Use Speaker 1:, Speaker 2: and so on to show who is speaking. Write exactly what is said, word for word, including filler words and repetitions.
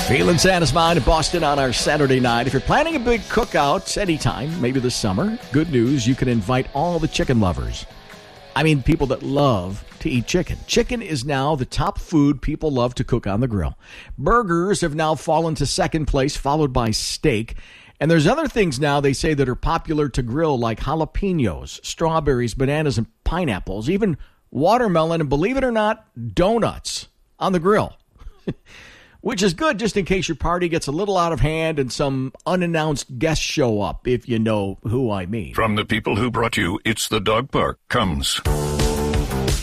Speaker 1: Feeling satisfied in Boston on our Saturday night. If you're planning a big cookout anytime, maybe this summer, good news, you can invite all the chicken lovers. I mean, people that love to eat chicken. Chicken is now the top food people love to cook on the grill. Burgers have now fallen to second place, followed by steak. And there's other things now they say that are popular to grill, like jalapenos, strawberries, bananas, and pineapples, even watermelon, and believe it or not, donuts on the grill. Which is good just in case your party gets a little out of hand and some unannounced guests show up, if you know who I mean.
Speaker 2: From the people who brought you It's the Dog Park comes